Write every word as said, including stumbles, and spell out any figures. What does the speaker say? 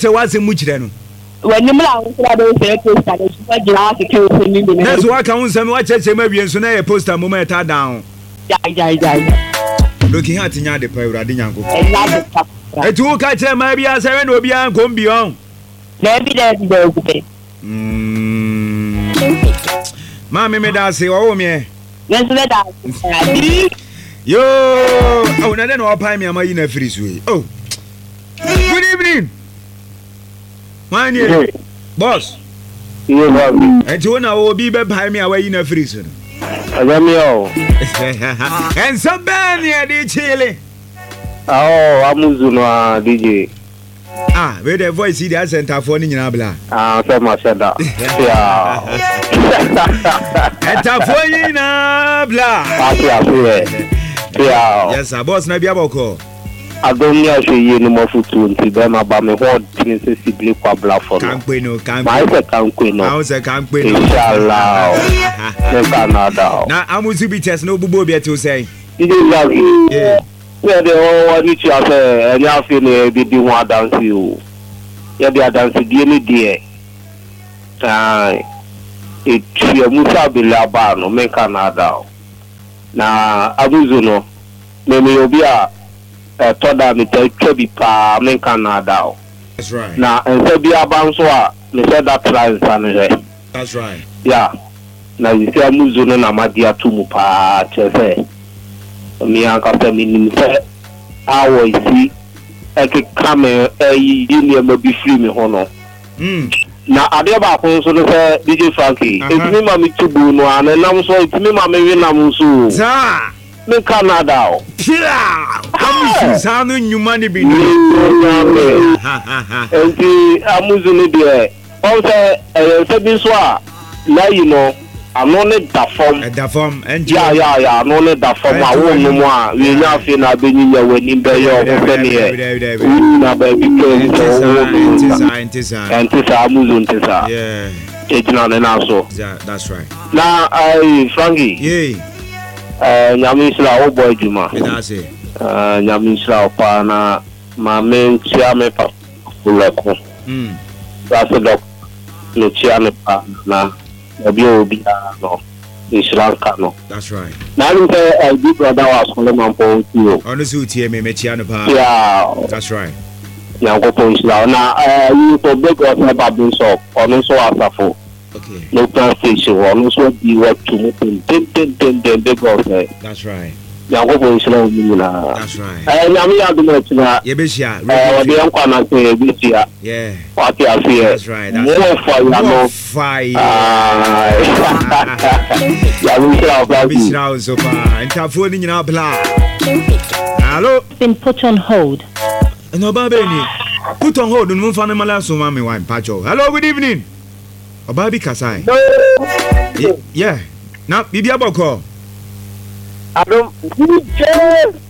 say what's in much then? When you know, I don't say poster, there's what you have to kill me. That's what counts and watch it, maybe and soon a poster moment down. Yeah, yeah, yeah. Looking at in the power, I didn't go. And two catch maybe as I will be on come beyond. Maybe there's the Mammy made us say, oh, me. Let's let us. Yo, oh, I don't know how me am in a free way. Oh, good evening. My name, boss. You love me. And you know, will be behind me away in a free zone. I got me all. And some band near the Chile. Oh, I'm Muzuna D J. Ah, where the voice see the center for Ninabla. Ah, so much of that. Yeah. And Tafoyina Bla. Yeah. Yes, I boss Nabiaboko. I don't know if you know for twenty, then about me what things is simply for black for can't win no can't I can't win no. I can't win. Inshallah. Canada. Now I'm going to be test no bubo be to say. It is lovely. Yeah. Yeah, the whole what you say, and you have been a bit more dance you. Yeah, they are dancing dearly dear. Ah, it's your Musa no make Canada. Na abuzuno meme obi a toda me twa pa me Canada. That's right. Na ense bi abanso a me said that client an. That's right. Yeah. Na you say abuzuno na madia tumu pa chese. Me anka se me nim se awo isi eke kame e yini e bi free me ho no. Mm. Na ade ba ko so no say D J Frankie etimi ma me tubu no an nam so etimi ma me wi nam so za me Canada o pia amusu sa no nyuma ne bi enti amuzu ne de o say e se bi so a la you know ano ne da form e da form and ya ya ya ano ne da form a wo no mo a we nya afi na benyi ya wani be yo o fe ne e na ba bi ke so Antisa Antisa amuzu ntisa yeah ejina ne na so that's right na ai Frankie yeah eh nyame isla o boy juma that's it eh nyame isla pa na ma men tia me pa fulako mm that's the no tia me pa na obi obi no isla ka no that's right na ni say I big brother was calling man po you honestly tie me me tia no pa yeah that's right na go po isla na eh you to big us na babin so ono so asafo okay no plan station ono so be work to me ten ten ten ten big us that's right ya go po isla ni na that's right eh nyame ya do na tina ye be shia eh de yankwa na say be shia yeah what you fear that's right that's more fire no fire ah ya we shall be shia so pa ntafo ni nyina bla hello been put on hold. no babeni put on hold no mfa na mala so ma me wan pacho hello good evening obabi kasai yeah na bibia boko I don't